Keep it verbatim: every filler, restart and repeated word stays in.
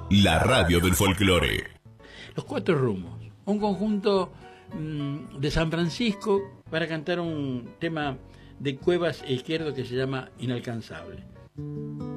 la radio del folclore. Los Cuatro Rumos, un conjunto mmm, de San Francisco para cantar un tema de Cuevas e Izquierdo que se llama Inalcanzable.